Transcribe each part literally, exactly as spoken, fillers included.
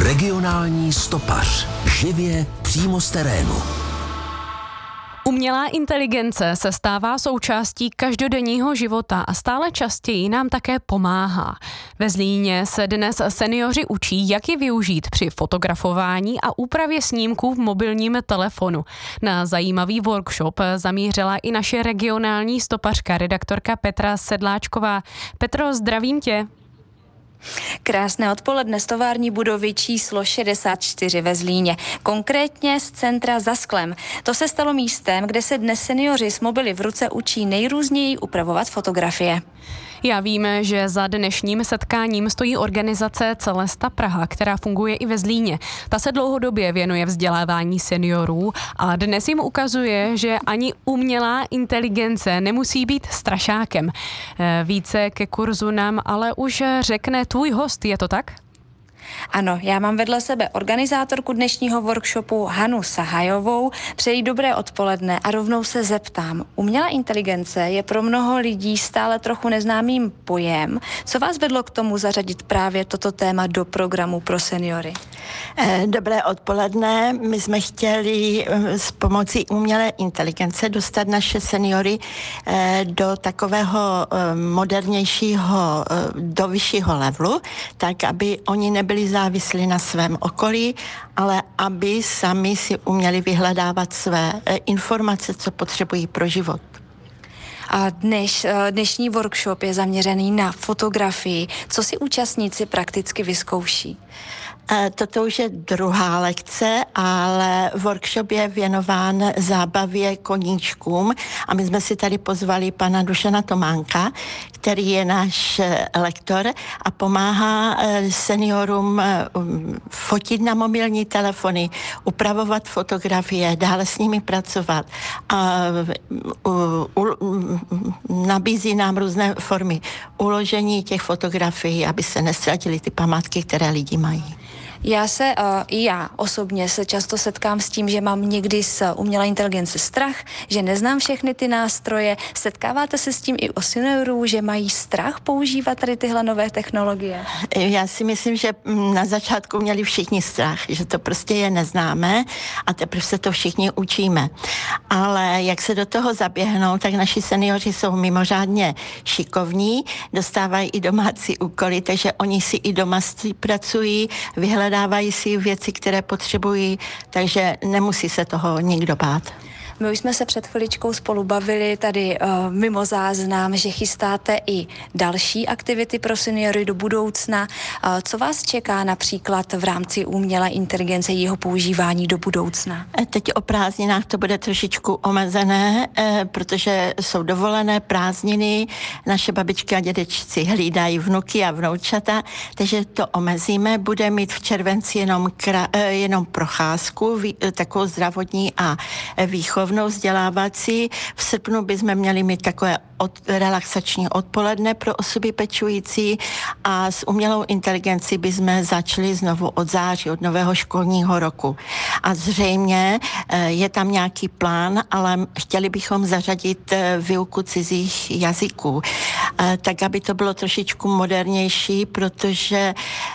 Regionální stopař. Živě přímo z terénu. Umělá inteligence se stává součástí každodenního života a stále častěji nám také pomáhá. Ve Zlíně se dnes seniori učí, jak ji využít při fotografování a úpravě snímků v mobilním telefonu. Na zajímavý workshop zamířila i naše regionální stopařka, redaktorka Petra Sedláčková. Petro, zdravím tě. Krásné odpoledne z tovární budovy číslo šedesát čtyři ve Zlíně, konkrétně z centra Za sklem. To se stalo místem, kde se dnes seniori s mobily v ruce učí nejrůzněji upravovat fotografie. Já vím, že za dnešním setkáním stojí organizace Celesta Praha, která funguje i ve Zlíně. Ta se dlouhodobě věnuje vzdělávání seniorů a dnes jim ukazuje, že ani umělá inteligence nemusí být strašákem. Více ke kurzu nám ale už řekne tvůj host, je to tak? Ano, já mám vedle sebe organizátorku dnešního workshopu Hanu Sahajovou. Přeji dobré odpoledne a rovnou se zeptám. Umělá inteligence je pro mnoho lidí stále trochu neznámým pojem. Co vás vedlo k tomu zařadit právě toto téma do programu pro seniory? Dobré odpoledne. My jsme chtěli s pomocí umělé inteligence dostat naše seniory do takového modernějšího, do vyššího levelu, tak aby oni nebyli závislí na svém okolí, ale aby sami si uměli vyhledávat své informace, co potřebují pro život. A dneš, dnešní workshop je zaměřený na fotografii. Co si účastníci prakticky vyzkouší? Toto už je druhá lekce, ale workshop je věnován zábavě koníčkům a my jsme si tady pozvali pana Dušana Tománka, který je náš lektor a pomáhá seniorům fotit na mobilní telefony, upravovat fotografie, dále s nimi pracovat a nabízí nám různé formy uložení těch fotografií, aby se neztratily ty památky, které lidi mají. Já se, uh, i já osobně se často setkám s tím, že mám někdy z umělé inteligence strach, že neznám všechny ty nástroje. Setkáváte se s tím i u seniorů, že mají strach používat tady tyhle nové technologie? Já si myslím, že na začátku měli všichni strach, že to prostě je neznáme a teprve se to všichni učíme. Ale jak se do toho zaběhnou, tak naši seniori jsou mimořádně šikovní, dostávají i domácí úkoly, takže oni si i doma pracují, vyhledávají dávají si věci, které potřebují, takže nemusí se toho nikdo bát. My už jsme se před chviličkou spolu bavili tady uh, mimo záznam, že chystáte i další aktivity pro seniory do budoucna. Uh, co vás čeká například v rámci umělé inteligence, jeho používání do budoucna? Teď o prázdninách to bude trošičku omezené, eh, protože jsou dovolené prázdniny, naše babičky a dědečci hlídají vnuky a vnoučata, takže to omezíme. Bude mít v červenci jenom, kra, eh, jenom procházku, vý, takovou zdravotní a výchovnou vzdělávací. V srpnu bychom měli mít takové od, relaxační odpoledne pro osoby pečující a s umělou inteligencí bychom začali znovu od září, od nového školního roku. A zřejmě je tam nějaký plán, ale chtěli bychom zařadit výuku cizích jazyků, tak aby to bylo trošičku modernější, protože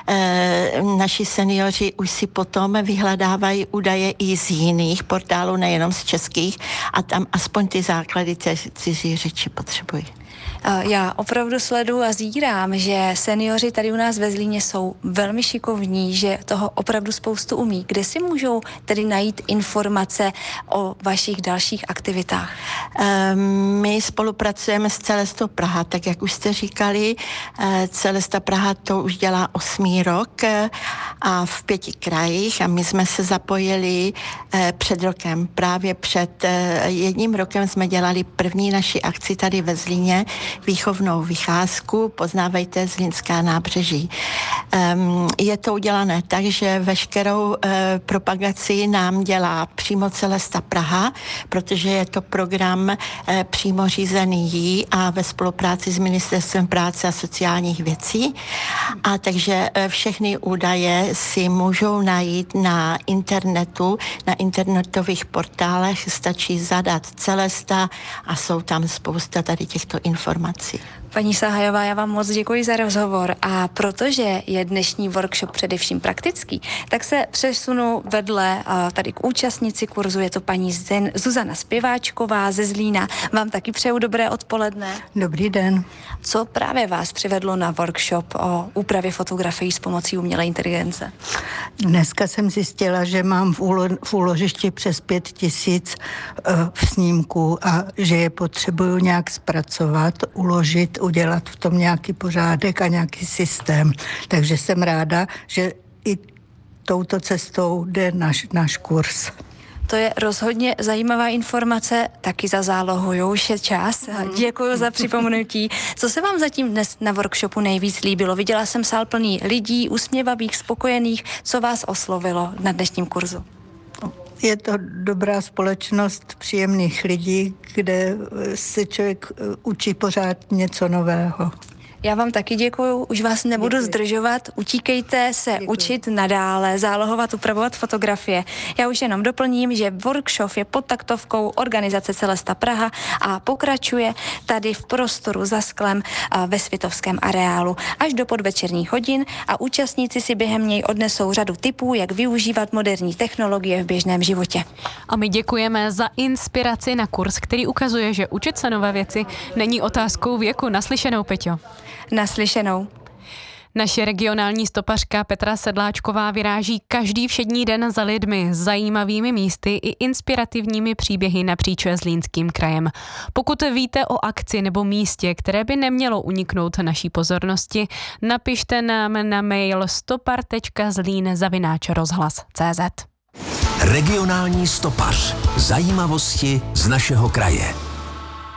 naši seniori už si potom vyhledávají údaje i z jiných portálů, nejenom z českých, a tam aspoň ty základy té cizí řeči potřebují. Já opravdu sleduju a zírám, že seniori tady u nás ve Zlíně jsou velmi šikovní, že toho opravdu spoustu umí. Kde si můžou tedy najít informace o vašich dalších aktivitách? My spolupracujeme s Celestou Praha, tak jak už jste říkali, Celesta Praha to už dělá osmý rok a v pěti krajích a my jsme se zapojili před rokem. Právě před jedním rokem jsme dělali první naši akci tady ve Zlíně, výchovnou vycházku Poznávejte Zlínská nábřeží. Um, je to udělané tak, že veškerou uh, propagaci nám dělá přímo Celesta Praha, protože je to program uh, přímo řízený jí a ve spolupráci s Ministerstvem práce a sociálních věcí. A takže uh, všechny údaje si můžou najít na internetu, na internetových portálech, stačí zadat Celesta a jsou tam spousta tady těchto informací. Paní Sahajová, já vám moc děkuji za rozhovor a protože je dnešní workshop především praktický, tak se přesunu vedle tady k účastnici kurzu, je to paní Zen, Zuzana Zpěváčková ze Zlína. Vám taky přeju dobré odpoledne. Dobrý den. Co právě vás přivedlo na workshop o úpravě fotografií s pomocí umělé inteligence? Dneska jsem zjistila, že mám v, úlo- v úložišti přes pět tisíc uh, snímků a že je potřebuju nějak zpracovat, uložit, udělat v tom nějaký pořádek a nějaký systém. Takže jsem ráda, že i touto cestou jde náš, náš kurz. To je rozhodně zajímavá informace, taky za zálohu, už je čas. Děkuji za připomenutí. Co se vám zatím dnes na workshopu nejvíc líbilo? Viděla jsem sál plný lidí, usměvavých, spokojených. Co vás oslovilo na dnešním kurzu? Je to dobrá společnost příjemných lidí, kde se člověk učí pořád něco nového. Já vám taky děkuju, už vás nebudu Děkuji. zdržovat, utíkejte se Děkuji. učit nadále, zálohovat, upravovat fotografie. Já už jenom doplním, že workshop je pod taktovkou organizace Celesta Praha a pokračuje tady v prostoru za sklem ve Svitovském areálu až do podvečerních hodin a účastníci si během něj odnesou řadu tipů, jak využívat moderní technologie v běžném životě. A my děkujeme za inspiraci na kurz, který ukazuje, že učit se nové věci není otázkou věku. Naslyšenou, Peťo. Naslyšenou. Naše regionální stopařka Petra Sedláčková vyráží každý všední den za lidmi, zajímavými místy i inspirativními příběhy napříč Zlínským krajem. Pokud víte o akci nebo místě, které by nemělo uniknout naší pozornosti, napište nám na mail stopar tečka zlín zavináč rozhlas tečka cé zet. Regionální stopař. Zajímavosti z našeho kraje.